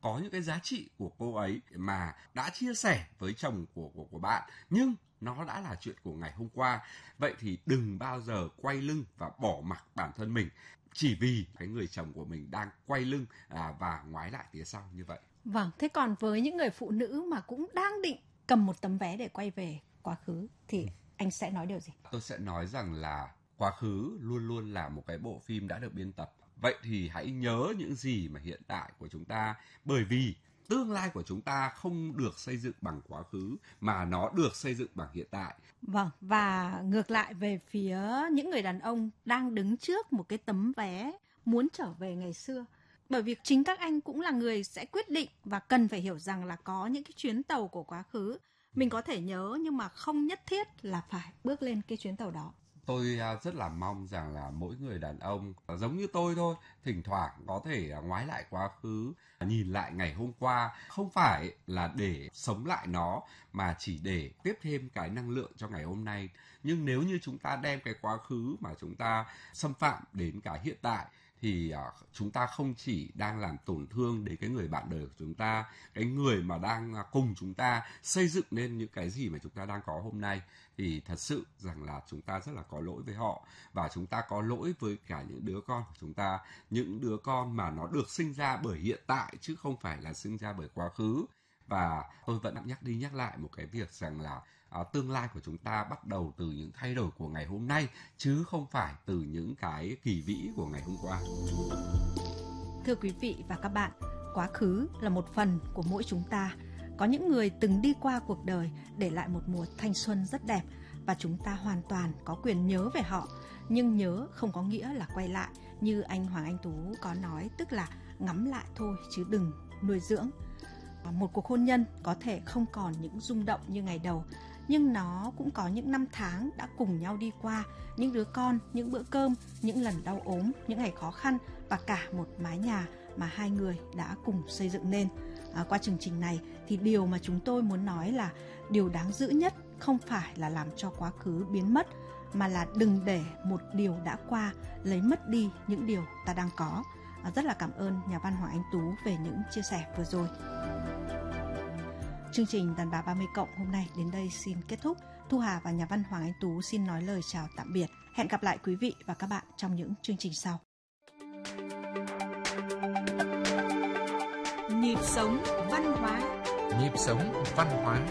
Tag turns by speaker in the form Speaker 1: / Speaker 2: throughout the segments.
Speaker 1: có những cái giá trị của cô ấy mà đã chia sẻ với chồng của bạn, nhưng nó đã là chuyện của ngày hôm qua. Vậy thì đừng bao giờ quay lưng và bỏ mặc bản thân mình chỉ vì cái người chồng của mình đang quay lưng và ngoái lại phía sau như vậy.
Speaker 2: Vâng, thế còn với những người phụ nữ mà cũng đang định cầm một tấm vé để quay về quá khứ thì anh sẽ nói điều gì?
Speaker 1: Tôi sẽ nói rằng là quá khứ luôn luôn là một cái bộ phim đã được biên tập. Vậy thì hãy nhớ những gì mà hiện tại của chúng ta, bởi vì tương lai của chúng ta không được xây dựng bằng quá khứ mà nó được xây dựng bằng hiện tại.
Speaker 2: Vâng, và ngược lại về phía những người đàn ông đang đứng trước một cái tấm vé muốn trở về ngày xưa. Bởi vì chính các anh cũng là người sẽ quyết định và cần phải hiểu rằng là có những cái chuyến tàu của quá khứ mình có thể nhớ nhưng mà không nhất thiết là phải bước lên cái chuyến tàu đó.
Speaker 1: Tôi rất là mong rằng là mỗi người đàn ông giống như tôi thôi, thỉnh thoảng có thể ngoái lại quá khứ, nhìn lại ngày hôm qua, không phải là để sống lại nó mà chỉ để tiếp thêm cái năng lượng cho ngày hôm nay. Nhưng nếu như chúng ta đem cái quá khứ mà chúng ta xâm phạm đến cái hiện tại thì chúng ta không chỉ đang làm tổn thương đến cái người bạn đời của chúng ta, cái người mà đang cùng chúng ta xây dựng nên những cái gì mà chúng ta đang có hôm nay, thì thật sự rằng là chúng ta rất là có lỗi với họ, và chúng ta có lỗi với cả những đứa con của chúng ta, những đứa con mà nó được sinh ra bởi hiện tại chứ không phải là sinh ra bởi quá khứ. Và tôi vẫn nhắc đi nhắc lại một cái việc rằng là tương lai của chúng ta bắt đầu từ những thay đổi của ngày hôm nay chứ không phải từ những cái kỳ vĩ của ngày hôm qua.
Speaker 2: Thưa quý vị và các bạn, quá khứ là một phần của mỗi chúng ta. Có những người từng đi qua cuộc đời để lại một mùa thanh xuân rất đẹp và chúng ta hoàn toàn có quyền nhớ về họ. Nhưng nhớ không có nghĩa là quay lại, như anh Hoàng Anh Tú có nói, tức là ngắm lại thôi chứ đừng nuôi dưỡng. Một cuộc hôn nhân có thể không còn những rung động như ngày đầu, nhưng nó cũng có những năm tháng đã cùng nhau đi qua, những đứa con, những bữa cơm, những lần đau ốm, những ngày khó khăn và cả một mái nhà mà hai người đã cùng xây dựng nên. Qua chương trình này thì điều mà chúng tôi muốn nói là điều đáng giữ nhất không phải là làm cho quá khứ biến mất, mà là đừng để một điều đã qua lấy mất đi những điều ta đang có. Rất là cảm ơn nhà văn Hoàng Anh Tú về những chia sẻ vừa rồi. Chương trình Đàn bà 30 cộng hôm nay đến đây xin kết thúc. Thu Hà và nhà văn Hoàng Anh Tú xin nói lời chào tạm biệt. Hẹn gặp lại quý vị và các bạn trong những chương trình sau.
Speaker 3: Nhịp sống văn hóa.
Speaker 4: Nhịp sống văn hóa.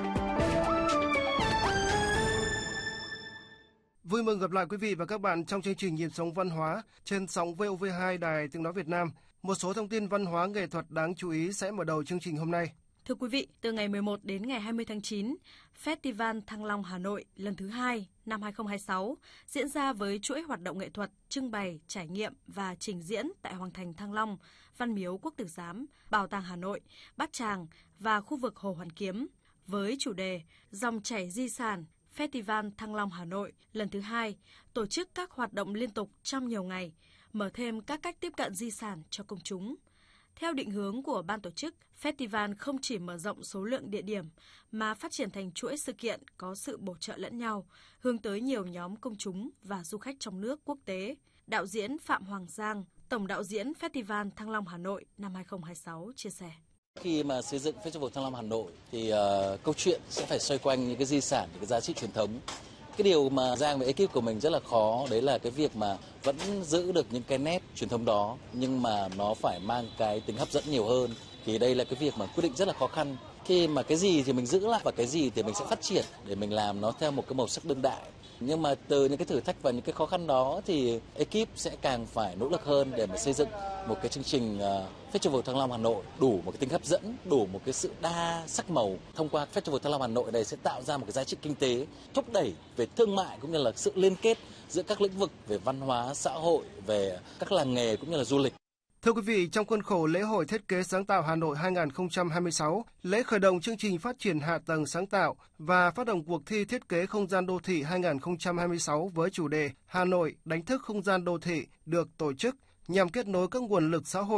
Speaker 5: Vui mừng gặp lại quý vị và các bạn trong chương trình Nhịp sống văn hóa trên sóng VOV2 Đài Tiếng nói Việt Nam. Một số thông tin văn hóa nghệ thuật đáng chú ý sẽ mở đầu chương trình hôm nay.
Speaker 3: Thưa quý vị, từ ngày 11 đến ngày 20 tháng 9, Festival Thăng Long Hà Nội lần thứ 2 năm 2026 diễn ra với chuỗi hoạt động nghệ thuật, trưng bày, trải nghiệm và trình diễn tại Hoàng thành Thăng Long, Văn miếu Quốc tử Giám, Bảo tàng Hà Nội, Bát Tràng và khu vực Hồ Hoàn Kiếm. Với chủ đề Dòng chảy di sản, Festival Thăng Long Hà Nội lần thứ 2 tổ chức các hoạt động liên tục trong nhiều ngày, mở thêm các cách tiếp cận di sản cho công chúng. Theo định hướng của ban tổ chức, festival không chỉ mở rộng số lượng địa điểm mà phát triển thành chuỗi sự kiện có sự bổ trợ lẫn nhau, hướng tới nhiều nhóm công chúng và du khách trong nước quốc tế. Đạo diễn Phạm Hoàng Giang, tổng đạo diễn Festival Thăng Long Hà Nội năm 2026 chia sẻ.
Speaker 6: Khi mà xây dựng Festival Thăng Long Hà Nội thì câu chuyện sẽ phải xoay quanh những cái di sản, những cái giá trị truyền thống. Cái điều mà Giang và ekip của mình rất là khó, đấy là cái việc mà vẫn giữ được những cái nét truyền thống đó, nhưng mà nó phải mang cái tính hấp dẫn nhiều hơn. Thì đây là cái việc mà quyết định rất là khó khăn. Khi mà cái gì thì mình giữ lại và cái gì thì mình sẽ phát triển để mình làm nó theo một cái màu sắc đương đại. Nhưng mà từ những cái thử thách và những cái khó khăn đó thì ekip sẽ càng phải nỗ lực hơn để mà xây dựng một cái chương trình Festival Thăng Long Hà Nội đủ một cái tính hấp dẫn, đủ một cái sự đa sắc màu. Thông qua Festival Thăng Long Hà Nội này sẽ tạo ra một cái giá trị kinh tế, thúc đẩy về thương mại cũng như là sự liên kết giữa các lĩnh vực về văn hóa, xã hội, về các làng nghề cũng như là du lịch.
Speaker 5: Thưa quý vị, trong khuôn khổ lễ hội thiết kế sáng tạo Hà Nội 2026, lễ khởi động chương trình phát triển hạ tầng sáng tạo và phát động cuộc thi thiết kế không gian đô thị 2026 với chủ đề Hà Nội đánh thức không gian đô thị được tổ chức nhằm kết nối các nguồn lực xã hội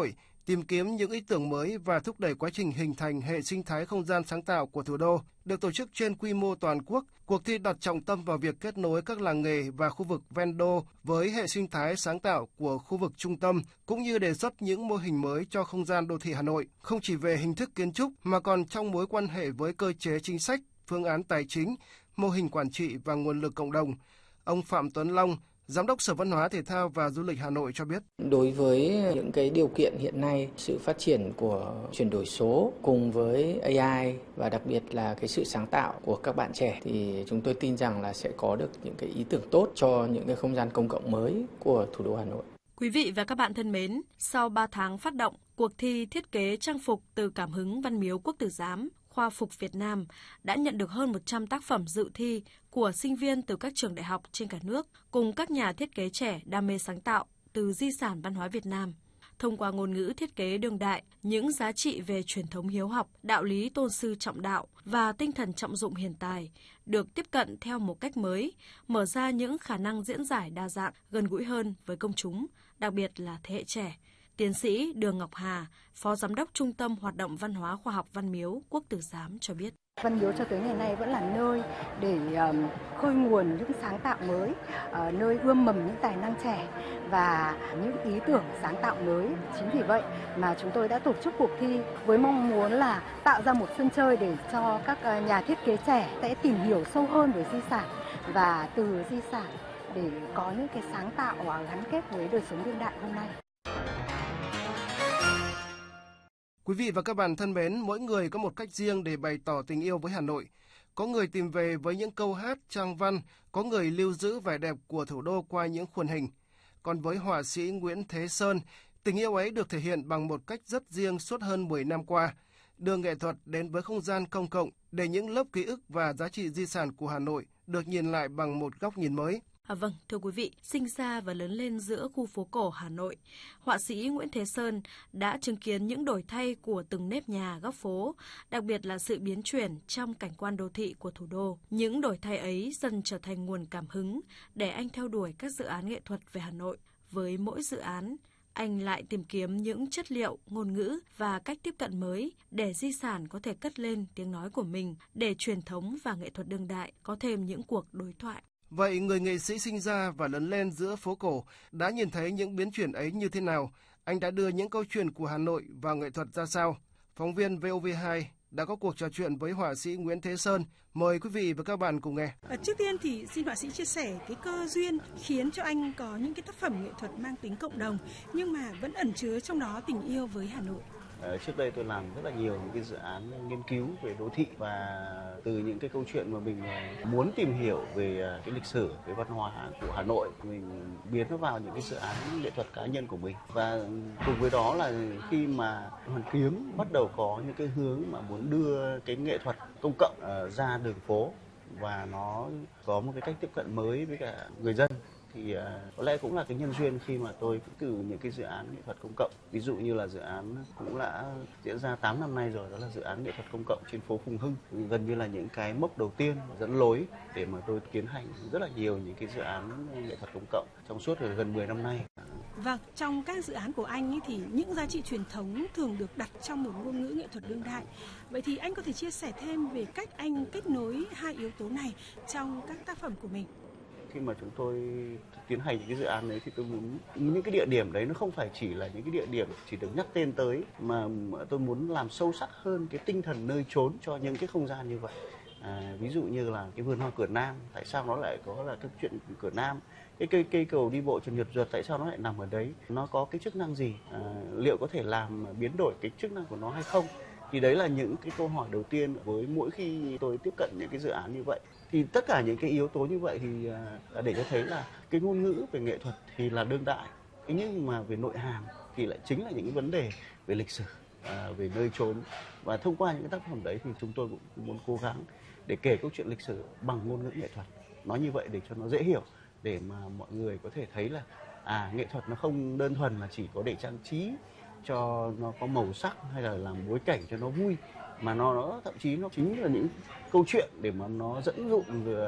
Speaker 5: tìm kiếm những ý tưởng mới và thúc đẩy quá trình hình thành hệ sinh thái không gian sáng tạo của thủ đô. Được tổ chức trên quy mô toàn quốc, cuộc thi đặt trọng tâm vào việc kết nối các làng nghề và khu vực ven đô với hệ sinh thái sáng tạo của khu vực trung tâm, cũng như đề xuất những mô hình mới cho không gian đô thị Hà Nội, không chỉ về hình thức kiến trúc mà còn trong mối quan hệ với cơ chế chính sách, phương án tài chính, mô hình quản trị và nguồn lực cộng đồng. Ông Phạm Tuấn Long, Giám đốc Sở Văn hóa Thể thao và Du lịch Hà Nội cho biết.
Speaker 7: Đối với những cái điều kiện hiện nay, sự phát triển của chuyển đổi số cùng với AI và đặc biệt là cái sự sáng tạo của các bạn trẻ thì chúng tôi tin rằng là sẽ có được những cái ý tưởng tốt cho những cái không gian công cộng mới của thủ đô Hà Nội.
Speaker 3: Quý vị và các bạn thân mến, sau 3 tháng phát động, cuộc thi thiết kế trang phục từ cảm hứng Văn Miếu Quốc Tử Giám, Khoa Phục Việt Nam đã nhận được hơn 100 tác phẩm dự thi của sinh viên từ các trường đại học trên cả nước cùng các nhà thiết kế trẻ đam mê sáng tạo từ di sản văn hóa Việt Nam. Thông qua ngôn ngữ thiết kế đương đại, những giá trị về truyền thống hiếu học, đạo lý tôn sư trọng đạo và tinh thần trọng dụng hiền tài được tiếp cận theo một cách mới, mở ra những khả năng diễn giải đa dạng, gần gũi hơn với công chúng, đặc biệt là thế hệ trẻ. Tiến sĩ Đường Ngọc Hà, Phó Giám đốc Trung tâm Hoạt động Văn hóa Khoa học Văn Miếu Quốc Tử Giám cho biết.
Speaker 8: Văn Miếu cho tới ngày nay vẫn là nơi để khơi nguồn những sáng tạo mới, nơi ươm mầm những tài năng trẻ và những ý tưởng sáng tạo mới. Chính vì vậy mà chúng tôi đã tổ chức cuộc thi với mong muốn là tạo ra một sân chơi để cho các nhà thiết kế trẻ sẽ tìm hiểu sâu hơn về di sản và từ di sản để có những cái sáng tạo gắn kết với đời sống đương đại hôm nay.
Speaker 5: Quý vị và các bạn thân mến, mỗi người có một cách riêng để bày tỏ tình yêu với Hà Nội. Có người tìm về với những câu hát, trang văn, có người lưu giữ vẻ đẹp của thủ đô qua những khuôn hình. Còn với họa sĩ Nguyễn Thế Sơn, tình yêu ấy được thể hiện bằng một cách rất riêng suốt hơn 10 năm qua, đưa nghệ thuật đến với không gian công cộng để những lớp ký ức và giá trị di sản của Hà Nội được nhìn lại bằng một góc nhìn mới.
Speaker 3: Vâng, thưa quý vị, sinh ra và lớn lên giữa khu phố cổ Hà Nội, họa sĩ Nguyễn Thế Sơn đã chứng kiến những đổi thay của từng nếp nhà, góc phố, đặc biệt là sự biến chuyển trong cảnh quan đô thị của thủ đô. Những đổi thay ấy dần trở thành nguồn cảm hứng để anh theo đuổi các dự án nghệ thuật về Hà Nội. Với mỗi dự án, anh lại tìm kiếm những chất liệu, ngôn ngữ và cách tiếp cận mới để di sản có thể cất lên tiếng nói của mình, để truyền thống và nghệ thuật đương đại có thêm những cuộc đối thoại.
Speaker 5: Vậy người nghệ sĩ sinh ra và lớn lên giữa phố cổ đã nhìn thấy những biến chuyển ấy như thế nào? Anh đã đưa những câu chuyện của Hà Nội vào nghệ thuật ra sao? Phóng viên VOV2 đã có cuộc trò chuyện với họa sĩ Nguyễn Thế Sơn. Mời quý vị và các bạn cùng nghe.
Speaker 9: Trước tiên thì xin họa sĩ chia sẻ cái cơ duyên khiến cho anh có những cái tác phẩm nghệ thuật mang tính cộng đồng nhưng mà vẫn ẩn chứa trong đó tình yêu với Hà Nội.
Speaker 10: Trước đây tôi làm rất là nhiều những cái dự án nghiên cứu về đô thị và từ những cái câu chuyện mà mình muốn tìm hiểu về cái lịch sử, cái văn hóa của Hà Nội, mình biến nó vào những cái dự án nghệ thuật cá nhân của mình. Và cùng với đó là khi mà Hoàn Kiếm bắt đầu có những cái hướng mà muốn đưa cái nghệ thuật công cộng ra đường phố và nó có một cái cách tiếp cận mới với cả người dân, thì có lẽ cũng là cái nhân duyên khi mà tôi từ những cái dự án nghệ thuật công cộng, ví dụ như là dự án cũng đã diễn ra 8 năm nay rồi, đó là dự án nghệ thuật công cộng trên phố Phùng Hưng, gần như là những cái mốc đầu tiên dẫn lối để mà tôi tiến hành rất là nhiều những cái dự án nghệ thuật công cộng trong suốt gần 10 năm nay.
Speaker 9: Vâng, trong các dự án của anh ấy thì những giá trị truyền thống thường được đặt trong một ngôn ngữ nghệ thuật đương đại. Vậy thì anh có thể chia sẻ thêm về cách anh kết nối hai yếu tố này trong các tác phẩm của mình?
Speaker 10: Khi mà chúng tôi tiến hành những cái dự án đấy thì tôi muốn những cái địa điểm đấy nó không phải chỉ là những cái địa điểm chỉ được nhắc tên tới, mà tôi muốn làm sâu sắc hơn cái tinh thần nơi trốn cho những cái không gian như vậy. Ví dụ như là cái vườn hoa Cửa Nam, tại sao nó lại có là cái chuyện Cửa Nam, cái cây cầu đi bộ Trần Nhật Duật, tại sao nó lại nằm ở đấy, nó có cái chức năng gì, liệu có thể làm biến đổi cái chức năng của nó hay không. Thì đấy là những cái câu hỏi đầu tiên với mỗi khi tôi tiếp cận những cái dự án như vậy. Thì tất cả những cái yếu tố như vậy thì để cho thấy là cái ngôn ngữ về nghệ thuật thì là đương đại, nhưng mà về nội hàm thì lại chính là những cái vấn đề về lịch sử, về nơi trốn. Và thông qua những cái tác phẩm đấy thì chúng tôi cũng muốn cố gắng để kể câu chuyện lịch sử bằng ngôn ngữ nghệ thuật. Nói như vậy để cho nó dễ hiểu, để mà mọi người có thể thấy là nghệ thuật nó không đơn thuần là chỉ có để trang trí cho nó có màu sắc hay là làm bối cảnh cho nó vui, mà nó thậm chí nó chính là những câu chuyện để mà nó dẫn dụ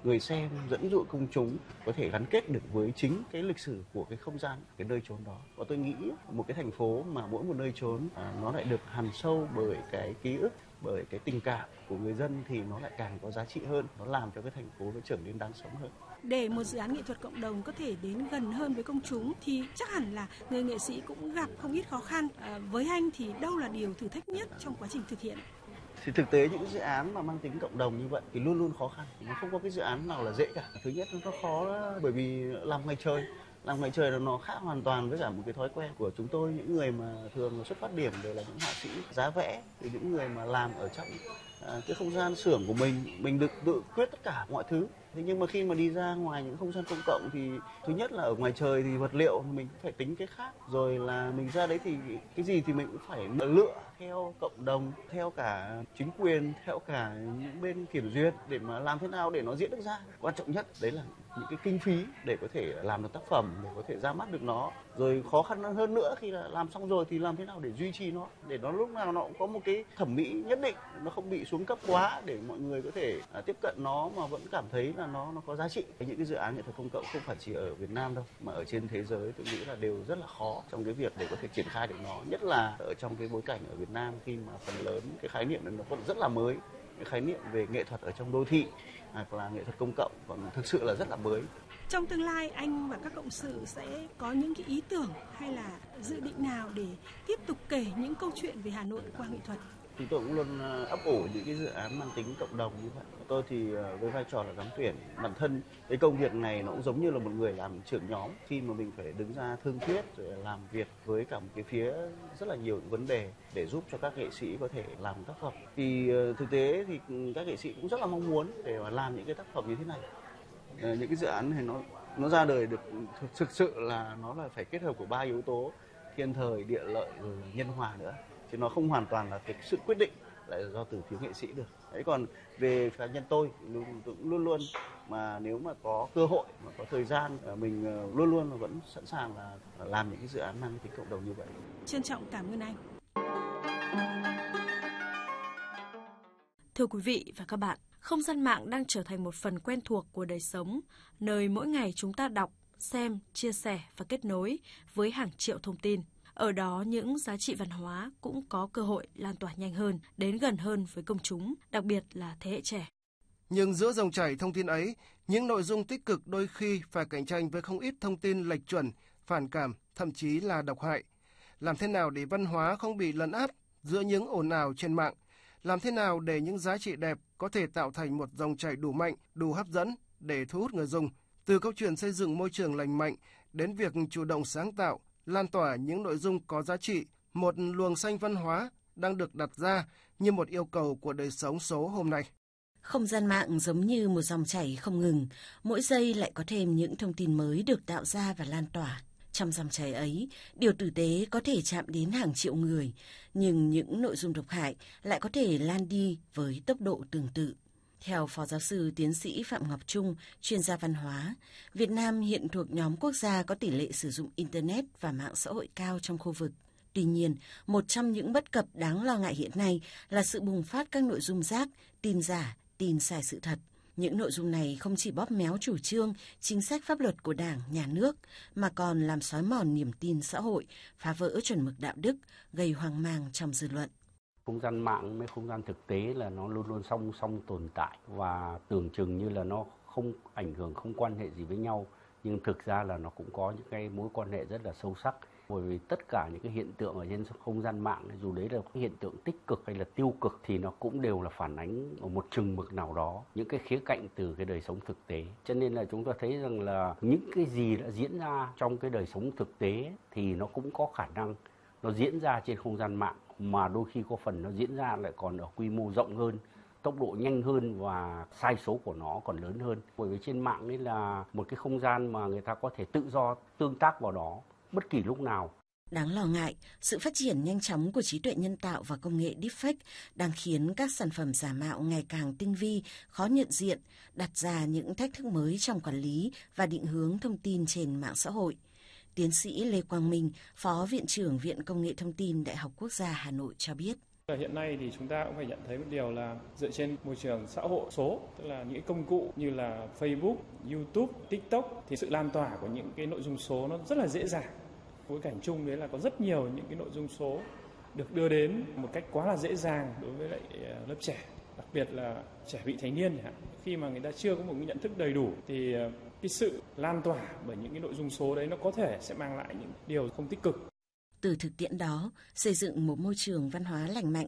Speaker 10: người xem, dẫn dụ công chúng có thể gắn kết được với chính cái lịch sử của cái không gian, cái nơi chốn đó. Và tôi nghĩ một cái thành phố mà mỗi một nơi chốn nó lại được hằn sâu bởi cái ký ức, bởi cái tình cảm của người dân thì nó lại càng có giá trị hơn, nó làm cho cái thành phố nó trở nên đáng sống hơn.
Speaker 9: Để một dự án nghệ thuật cộng đồng có thể đến gần hơn với công chúng thì chắc hẳn là người nghệ sĩ cũng gặp không ít khó khăn. Với anh thì đâu là điều thử thách nhất trong quá trình thực hiện?
Speaker 10: Thì thực tế những dự án mà mang tính cộng đồng như vậy thì luôn luôn khó khăn, nó không có cái dự án nào là dễ cả. Thứ nhất nó khó đó, bởi vì làm ngoài trời là nó khác hoàn toàn với cả một cái thói quen của chúng tôi, những người mà thường xuất phát điểm đều là những họa sĩ giá vẽ, thì những người mà làm ở trong cái không gian xưởng của mình được tự quyết tất cả mọi thứ. Thế nhưng mà khi mà đi ra ngoài những không gian công cộng thì thứ nhất là ở ngoài trời thì vật liệu mình cũng phải tính cái khác, rồi là mình ra đấy thì cái gì thì mình cũng phải lựa theo cộng đồng, theo cả chính quyền, theo cả những bên kiểm duyệt để mà làm thế nào để nó diễn được ra. Quan trọng nhất đấy là những cái kinh phí để có thể làm được tác phẩm, để có thể ra mắt được nó. Rồi khó khăn hơn nữa khi là làm xong rồi thì làm thế nào để duy trì nó, để nó lúc nào nó cũng có một cái thẩm mỹ nhất định, nó không bị xuống cấp quá, để mọi người có thể tiếp cận nó mà vẫn cảm thấy là nó có giá trị. Những cái dự án nghệ thuật công cộng không phải chỉ ở Việt Nam đâu, mà ở trên thế giới tôi nghĩ là đều rất là khó trong cái việc để có thể triển khai được nó, nhất là ở trong cái bối cảnh ở Việt Nam khi mà phần lớn cái khái niệm này nó còn rất là mới. Cái khái niệm về nghệ thuật ở trong đô thị hoặc là nghệ thuật công cộng còn thực sự là rất là mới.
Speaker 9: Trong tương lai anh và các cộng sự sẽ có những cái ý tưởng hay là dự định nào để tiếp tục kể những câu chuyện về Hà Nội qua nghệ thuật?
Speaker 10: Thì tôi cũng luôn ấp ủ những cái dự án mang tính cộng đồng như vậy. Tôi thì với vai trò là giám tuyển, bản thân cái công việc này nó cũng giống như là một người làm trưởng nhóm, khi mà mình phải đứng ra thương thuyết rồi làm việc với cả một cái phía rất là nhiều vấn đề để giúp cho các nghệ sĩ có thể làm tác phẩm. Thì thực tế thì các nghệ sĩ cũng rất là mong muốn để mà làm những cái tác phẩm như thế này. Những cái dự án này nó ra đời được thực sự là nó là phải kết hợp của 3 yếu tố: thiên thời, địa lợi rồi nhân hòa nữa. Chứ nó không hoàn toàn là cái sự quyết định lại là do từ phía nghệ sĩ được. Đấy, còn về cá nhân tôi luôn luôn mà nếu mà có cơ hội, mà có thời gian, mình luôn luôn vẫn sẵn sàng là làm những cái dự án mang tính cộng đồng như vậy.
Speaker 9: Trân trọng cảm ơn anh.
Speaker 3: Thưa quý vị và các bạn, không gian mạng đang trở thành một phần quen thuộc của đời sống, nơi mỗi ngày chúng ta đọc, xem, chia sẻ và kết nối với hàng triệu thông tin. Ở đó những giá trị văn hóa cũng có cơ hội lan tỏa nhanh hơn, đến gần hơn với công chúng, đặc biệt là thế hệ trẻ.
Speaker 5: Nhưng giữa dòng chảy thông tin ấy, những nội dung tích cực đôi khi phải cạnh tranh với không ít thông tin lệch chuẩn, phản cảm, thậm chí là độc hại. Làm thế nào để văn hóa không bị lấn át giữa những ồn ào trên mạng? Làm thế nào để những giá trị đẹp có thể tạo thành một dòng chảy đủ mạnh, đủ hấp dẫn để thu hút người dùng? Từ câu chuyện xây dựng môi trường lành mạnh đến việc chủ động sáng tạo, lan tỏa những nội dung có giá trị, một luồng xanh văn hóa đang được đặt ra như một yêu cầu của đời sống số hôm nay.
Speaker 11: Không gian mạng giống như một dòng chảy không ngừng, mỗi giây lại có thêm những thông tin mới được tạo ra và lan tỏa. Trong dòng chảy ấy, điều tử tế có thể chạm đến hàng triệu người, nhưng những nội dung độc hại lại có thể lan đi với tốc độ tương tự. Theo Phó Giáo sư Tiến sĩ Phạm Ngọc Trung, chuyên gia văn hóa, Việt Nam hiện thuộc nhóm quốc gia có tỷ lệ sử dụng Internet và mạng xã hội cao trong khu vực. Tuy nhiên, một trong những bất cập đáng lo ngại hiện nay là sự bùng phát các nội dung rác, tin giả, tin sai sự thật. Những nội dung này không chỉ bóp méo chủ trương, chính sách pháp luật của Đảng, Nhà nước, mà còn làm xói mòn niềm tin xã hội, phá vỡ chuẩn mực đạo đức, gây hoang mang trong dư luận.
Speaker 12: Không gian mạng với không gian thực tế là nó luôn luôn song song tồn tại và tưởng chừng như là nó không ảnh hưởng, không quan hệ gì với nhau. Nhưng thực ra là nó cũng có những cái mối quan hệ rất là sâu sắc. Bởi vì tất cả những cái hiện tượng ở trên không gian mạng, dù đấy là cái hiện tượng tích cực hay là tiêu cực, thì nó cũng đều là phản ánh ở một chừng mực nào đó những cái khía cạnh từ cái đời sống thực tế. Cho nên là chúng ta thấy rằng là những cái gì đã diễn ra trong cái đời sống thực tế thì nó cũng có khả năng nó diễn ra trên không gian mạng, mà đôi khi có phần nó diễn ra lại còn ở quy mô rộng hơn, tốc độ nhanh hơn và sai số của nó còn lớn hơn. Bởi vì trên mạng ấy là một cái không gian mà người ta có thể tự do tương tác vào đó bất kỳ lúc nào.
Speaker 11: Đáng lo ngại, sự phát triển nhanh chóng của trí tuệ nhân tạo và công nghệ deepfake đang khiến các sản phẩm giả mạo ngày càng tinh vi, khó nhận diện, đặt ra những thách thức mới trong quản lý và định hướng thông tin trên mạng xã hội. Tiến sĩ Lê Quang Minh, Phó Viện trưởng Viện Công nghệ Thông tin Đại học Quốc gia Hà Nội cho biết.
Speaker 13: Hiện nay thì chúng ta cũng phải nhận thấy một điều là dựa trên môi trường xã hội số, tức là những công cụ như là Facebook, YouTube, TikTok thì sự lan tỏa của những cái nội dung số nó rất là dễ dàng. Bối cảnh chung đấy là có rất nhiều những cái nội dung số được đưa đến một cách quá là dễ dàng đối với lại lớp trẻ, đặc biệt là trẻ vị thành niên chẳng hạn. Khi mà người ta chưa có một cái nhận thức đầy đủ thì cái sự lan tỏa bởi những cái nội dung số đấy nó có thể sẽ mang lại những điều không tích cực.
Speaker 11: Từ thực tiễn đó, xây dựng một môi trường văn hóa lành mạnh